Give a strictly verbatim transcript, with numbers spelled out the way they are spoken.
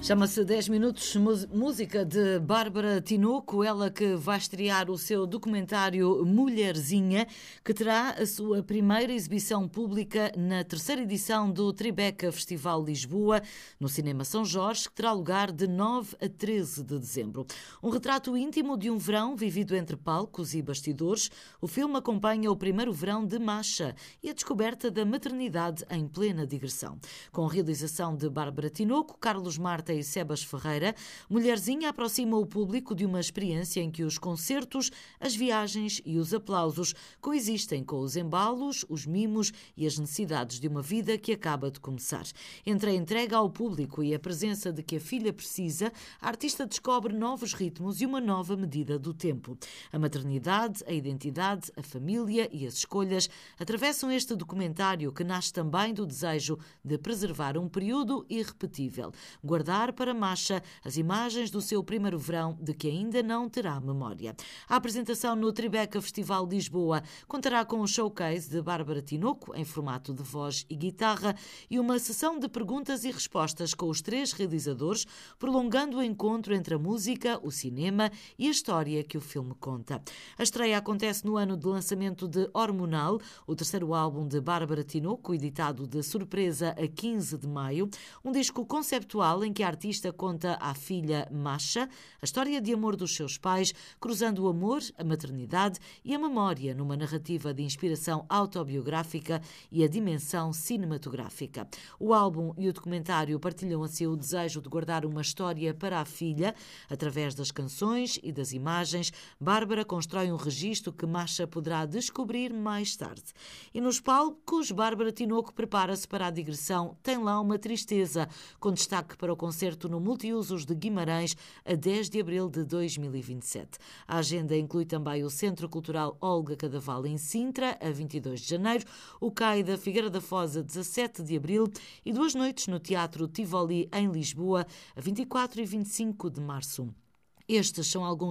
Chama-se dez minutos, música de Bárbara Tinoco, ela que vai estrear o seu documentário Mulherzinha, que terá a sua primeira exibição pública na terceira edição do Tribeca Festival Lisboa, no Cinema São Jorge, que terá lugar de nove a treze de dezembro. Um retrato íntimo de um verão vivido entre palcos e bastidores, o filme acompanha o primeiro verão de Masha e a descoberta da maternidade em plena digressão. Com a realização de Bárbara Tinoco, Carlos Marta e Sebas Ferreira, Mulherzinha aproxima o público de uma experiência em que os concertos, as viagens e os aplausos coexistem com os embalos, os mimos e as necessidades de uma vida que acaba de começar. Entre a entrega ao público e a presença de que a filha precisa, a artista descobre novos ritmos e uma nova medida do tempo. A maternidade, a identidade, a família e as escolhas atravessam este documentário que nasce também do desejo de preservar um período irrepetível, guardar para Masha as imagens do seu primeiro verão de que ainda não terá memória. A apresentação no Tribeca Festival Lisboa contará com um showcase de Bárbara Tinoco em formato de voz e guitarra e uma sessão de perguntas e respostas com os três realizadores, prolongando o encontro entre a música, o cinema e a história que o filme conta. A estreia acontece no ano de lançamento de Hormonal, o terceiro álbum de Bárbara Tinoco, editado de surpresa a quinze de maio, um disco conceptual em que a artista conta à filha Masha a história de amor dos seus pais, cruzando o amor, a maternidade e a memória numa narrativa de inspiração autobiográfica e a dimensão cinematográfica. O álbum e o documentário partilham assim o desejo de guardar uma história para a filha. Através das canções e das imagens, Bárbara constrói um registro que Masha poderá descobrir mais tarde. E nos palcos, Bárbara Tinoco prepara-se para a digressão Tem Lá Uma Tristeza, com destaque para o concerto no Multiusos de Guimarães a dez de abril de dois mil e vinte e sete. A agenda inclui também o Centro Cultural Olga Cadaval em Sintra, a vinte e dois de janeiro, o C A I da Figueira da Foz a dezassete de abril e duas noites no Teatro Tivoli em Lisboa a vinte e quatro e vinte e cinco de março. Estes são alguns